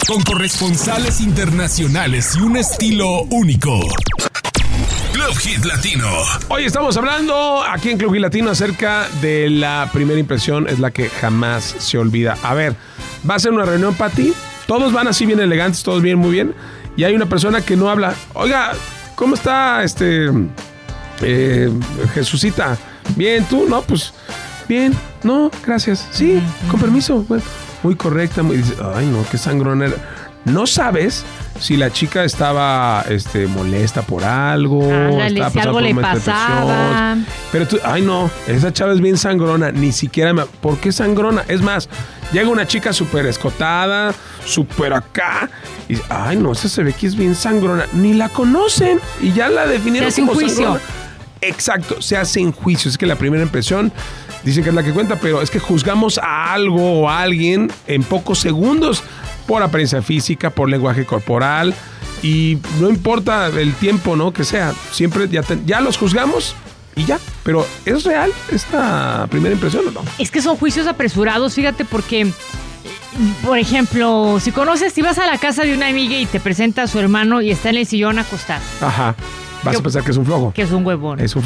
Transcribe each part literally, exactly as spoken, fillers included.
Con corresponsales internacionales y un estilo único. Club Hit Latino. Hoy estamos hablando aquí en Club Hit Latino acerca de la primera impresión, es la que jamás se olvida. A ver, va a ser una reunión para ti. Todos van así bien elegantes, todos bien, muy bien. Y hay una persona que no habla. Oiga, ¿cómo está este eh, Jesucita? Bien, ¿tú? No, pues bien. No, gracias. Sí, con permiso. Bueno, muy correcta. Muy, dice, ay, no, qué sangrona era. No sabes si la chica estaba este, molesta por algo. Ándale, si algo le pasaba. Pero tú, ay no, esa chava es bien sangrona. Ni siquiera me... ¿Por qué sangrona? Es más, llega una chica súper escotada, súper acá. Y ay no, esa se ve que es bien sangrona. Ni la conocen y ya la definieron se hace como un juicio. sangrona. Exacto, se hace en juicio. Es que la primera impresión dicen que es la que cuenta, pero es que juzgamos a algo o a alguien en pocos segundos por apariencia física, por lenguaje corporal y no importa el tiempo, ¿no? Que sea, siempre ya, te, ya los juzgamos y ya. Pero ¿es real esta primera impresión o no? Es que son juicios apresurados, fíjate, porque, por ejemplo, si conoces, si vas a la casa de una amiga y te presenta a su hermano y está en el sillón acostado. Ajá. Vas ¿Qué? a pensar que es un flojo. Que es un huevón. Es un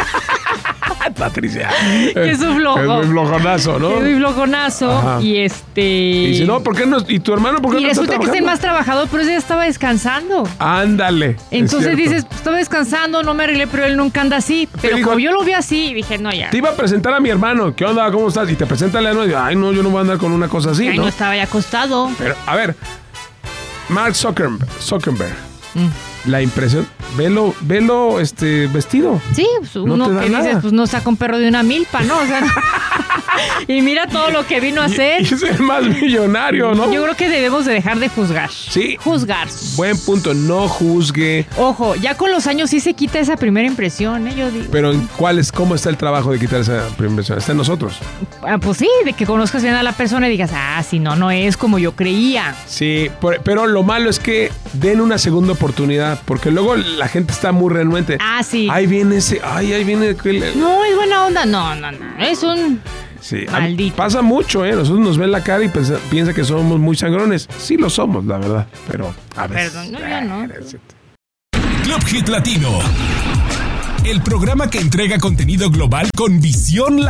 Patricia. Que es un flojo. Es muy flojonazo, ¿no? Que es muy flojonazo. Ajá. Y este... Y dice, no, ¿por qué no? ¿Y tu hermano por qué y no está resulta que es el trabajando? más trabajador, pero ese ya estaba descansando. Ándale. Entonces dices, pues, estaba descansando, no me arreglé, pero él nunca anda así. Pero dijo, como yo lo vi así, dije, no, ya. Te iba a presentar a mi hermano. ¿Qué onda? ¿Cómo estás? Y te presenta a Leano y ay, no, yo no voy a andar con una cosa así, Ay, ¿no? no estaba ya acostado. Pero, a ver, Mark Zuckerberg, Zuckerberg Mm. la impresión, velo, velo este, vestido. Sí, pues No uno te da que nada. dices, pues no saca un perro de una milpa, ¿no? O sea, y mira todo lo que vino a hacer. Y, y es el más millonario, ¿no? Yo creo que debemos de dejar de juzgar. Sí. Juzgar. Buen punto, no juzgue. Ojo, ya con los años sí se quita esa primera impresión, ¿eh? Yo digo. Pero ¿en cuál es, cómo está el trabajo de quitar esa primera impresión? Está en nosotros. Ah, pues sí, de que conozcas bien a la persona y digas, ah, si no, no es como yo creía. Sí, por- pero lo malo es que den una segunda oportunidad, porque luego la gente está muy renuente. Ah, sí. Ahí viene ese, ay, ahí viene aquel- No, es buena onda. No, no, no. Es un... Sí, Maldito. pasa mucho, ¿eh? Nosotros nos ven la cara y pensa, piensa que somos muy sangrones. Sí lo somos, la verdad, pero a veces... Perdón, no, yo no. Club Hit Latino. El programa que entrega contenido global con visión